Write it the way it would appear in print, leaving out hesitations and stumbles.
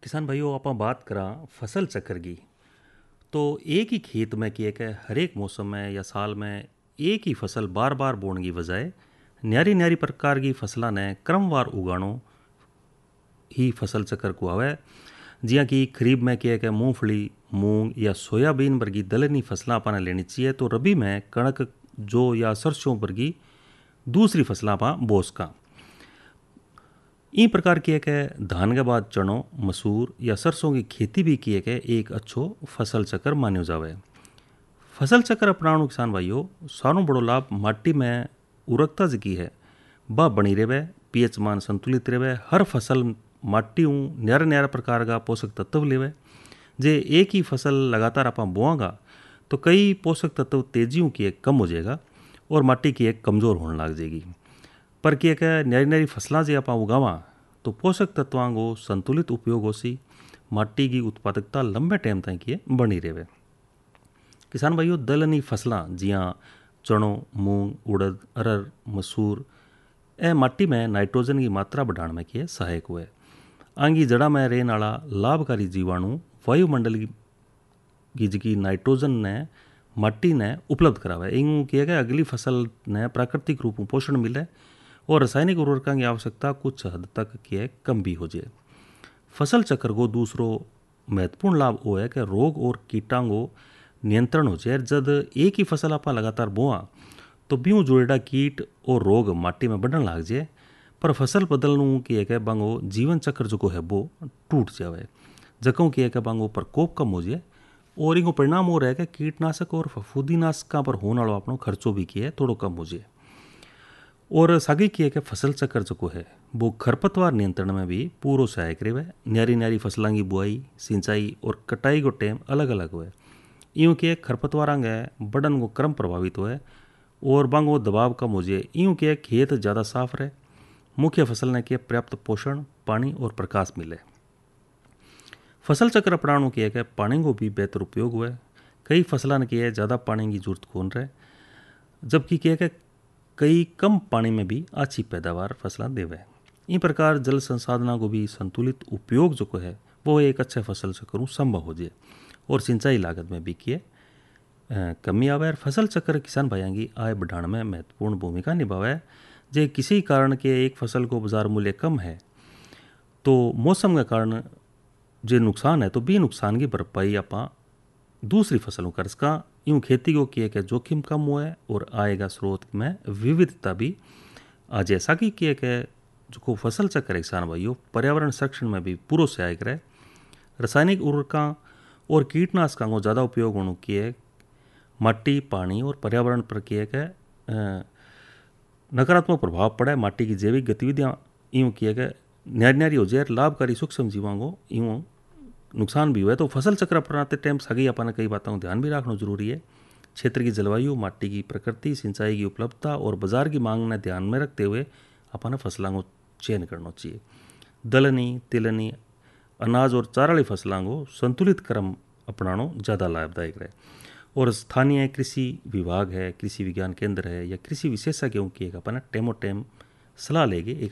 किसान भाइयों आप बात करा फसल चक्र की। तो एक ही खेत में कि हर एक मौसम में या साल में एक ही फसल बार बार बोने की बजाय न्यारी न्यारी प्रकार की फसलों ने क्रमवार उगाणो ही फसल चक्र को आवे। जिया कि खरीब में कि मूंगफली मूंग या सोयाबीन वर्गी दलहनी फसलां अपने लेनी चाहिए, तो रबी में कणक जौ या सरसों वर्गी दूसरी फसलां अपा बोस का। ई प्रकार की धान के बाद चनों मसूर या सरसों की खेती भी की एक अच्छो फसल चक्र मान्यो जावे। फसल चक्र अपनाणु किसान भाइयों सारो बड़ो लाभ माटी में उर्वरकता जकी है बा बनी रहे, पीएच मान संतुलित रहे, हर फसल माटी न्यारा न्यारा प्रकार का पोषक तत्व लेवे। जे एक ही फसल लगातार आप बोआगा तो कई पोषक तत्व तेजियों की कम हो जाएगा और माटी की कमज़ोर होने लग जाएगी। पर कि न्यारी न्यारी फसलां जे आप उगावा तो पोषक तत्वों को संतुलित उपयोग हो सी माटी की उत्पादकता लंबे टाइम तक की बनी रहे। किसान भाइयों दलहनी फसलां जियाँ चणों मूंग उड़द अरहर मसूर ए माटी में नाइट्रोजन की मात्रा बढ़ाने में की सहायक हुए। आंगी जड़ा में रहने वाला लाभकारी जीवाणु वायुमंडल की जगह नाइट्रोजन ने माटी ने उपलब्ध करावे। इन किया गया अगली फसल ने प्राकृतिक रूप में पोषण मिले और रासायनिक उर्वरकों की आवश्यकता कुछ हद तक की कम भी हो जाए। फसल चक्र को दूसरो महत्वपूर्ण लाभ वो है कि रोग और कीटाणु नियंत्रण हो जाए। जब एक ही फसल आप लगातार बोआ तो ब्यूँ जुड़ेडा कीट और रोग माटी में बढ़ने लग जाए, पर फसल बदलने की एक बांगो जीवन चक्र जो है वो टूट जाए। जकों की एक बांगो प्रकोप कम हो जाए और इनको परिणाम हो रहा है कि कीटनाशक और फफूंदीनाशक पर होने वाला अपनो खर्चो भी किए थोड़ो कम हो जाए। और सागी की है फसल चक्र जो है वो खरपतवार नियंत्रण में भी पूरा सहायक रहे। न्यारी न्यारी फसलों की बुआई सिंचाई और कटाई को टाइम अलग अलग हुए। यूँ के खरपतवार बढ़न को क्रम प्रभावित हुए और बांगो दबाव कम हो जाए। यूँ के खेत ज़्यादा साफ रहे, मुख्य फसल ने के पर्याप्त पोषण पानी और प्रकाश मिले। फसल चक्र अपनाणु की है पानी को भी बेहतर उपयोग हुए। कई फसलों ने की है ज़्यादा पानी की जरूरत कौन रहे, जबकि क्या है कई कम पानी में भी अच्छी पैदावार फसलें देवे। इन प्रकार जल संसाधनों को भी संतुलित उपयोग जो है वो एक अच्छे फसल चक्र संभव हो जाए और सिंचाई लागत में भी किए कमी आवे। और फसल चक्र किसान भाइयों की आय बढ़ाने में महत्वपूर्ण भूमिका निभावे। जे किसी कारण के एक फसल को बाजार मूल्य कम है तो मौसम के कारण जो नुकसान है तो भी नुकसान की भरपाई आप दूसरी फसलों कर सका। यूँ खेती को किए के जोखिम कम हुआ है और आय का स्रोत में विविधता भी आ जैसा कि किए के जो फसल चक्र किसान भाइयों पर्यावरण संरक्षण में भी पूरा सहायक रहे। रासायनिक उर्वरकों और कीटनाशकों को ज़्यादा उपयोग होने की माटी पानी और पर्यावरण पर किए के नकारात्मक प्रभाव पड़ा है। माटी की जैविक गतिविधियाँ यूँ किए के न्यारी न्यारी हो जाए, लाभकारी सूक्ष्म जीवों को यूँ नुकसान भी हुआ। तो फसल चक्र अपनाते टाइम सगी अपना कई बातों को ध्यान भी रखना जरूरी है। क्षेत्र की जलवायु माटी की प्रकृति सिंचाई की उपलब्धता और बाजार की मांग ने ध्यान में रखते हुए अपना फसलों को चयन करना चाहिए। दलहनी तिलहनी अनाज और चाराली फसलों को संतुलित क्रम अपनाना ज़्यादा लाभदायक रहे। और स्थानीय कृषि विभाग है, कृषि विज्ञान केंद्र है या कृषि विशेषज्ञों की एक अपना टेमो टेम सलाह लेके एक